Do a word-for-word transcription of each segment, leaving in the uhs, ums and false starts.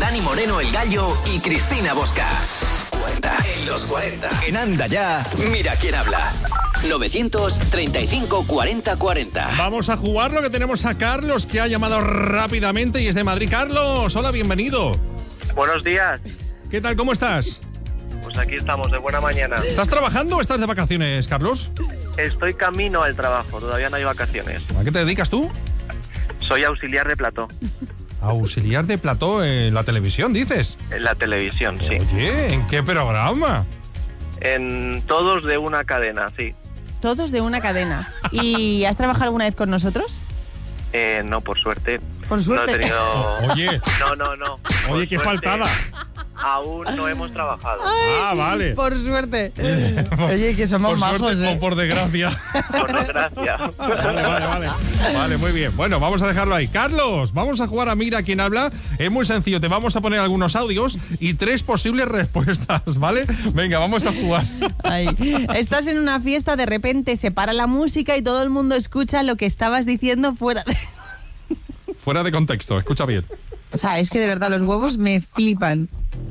Dani Moreno, El Gallo y Cristina Bosca. cuarenta en los cuarenta. En Anda Ya, mira quién habla. novecientos treinta y cinco cuarenta cuarenta. Vamos a jugar lo que tenemos a Carlos, que ha llamado rápidamente y es de Madrid. Carlos, hola, bienvenido. Buenos días. ¿Qué tal, cómo estás? Pues aquí estamos, de buena mañana. ¿Estás trabajando o estás de vacaciones, Carlos? Estoy camino al trabajo, todavía no hay vacaciones. ¿A qué te dedicas tú? Soy auxiliar de plató. Auxiliar de plató en la televisión, dices. En la televisión, sí. Oye, ¿en qué programa? En todos de una cadena, sí. Todos de una cadena. ¿Y has trabajado alguna vez con nosotros? Eh, no, por suerte. Por suerte. No he tenido... Oye. No, no, no. Oye, qué faltada. Aún no hemos trabajado. Ay, ah, vale. Por suerte. Oye, que somos por majos, suerte ¿eh? o por desgracia. Por desgracia. Vale, vale, vale. Vale, muy bien. Bueno, vamos a dejarlo ahí. Carlos, vamos a jugar a Mira quién habla. Es muy sencillo. Te vamos a poner algunos audios y tres posibles respuestas, ¿vale? Venga, vamos a jugar. Ay. Estás en una fiesta, de repente se para la música y todo el mundo escucha lo que estabas diciendo fuera de... Fuera de contexto, escucha bien. O sea, es que de verdad los huevos me flipan.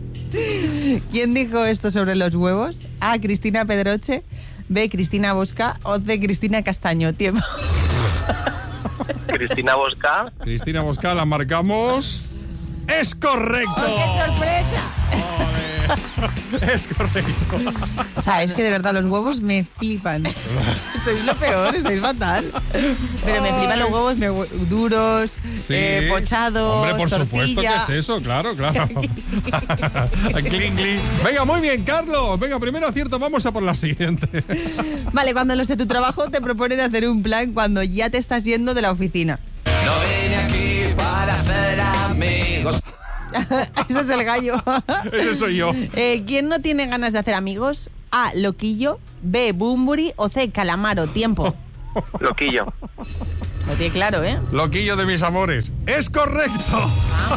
¿Quién dijo esto sobre los huevos? A, Cristina Pedroche. B, Cristina Bosca. O C, Cristina Castaño. Tiempo. Cristina Bosca. Cristina Bosca, la marcamos. ¡Es correcto! ¡Oh, qué sorpresa! Joder. Es correcto. O sea, es que de verdad los huevos me flipan. Sois lo peor, estáis fatal. Pero me flipan los huevos me, duros, Sí. eh, pochados, Hombre, por tortilla. supuesto que es eso, claro, claro. Cling, cling. Venga, muy bien, Carlos. Venga, primero acierto, vamos a por la siguiente. Vale, cuando los de tu trabajo te proponen hacer un plan cuando ya te estás yendo de la oficina. No vine aquí para hacer amigos. Ese es el gallo. Ese soy yo. Eh, ¿Quién no tiene ganas de hacer amigos? A, Loquillo. B, Bumburi. O C, Calamaro. Tiempo. Loquillo. Lo tiene claro, ¿eh? Loquillo de mis amores. ¡Es correcto!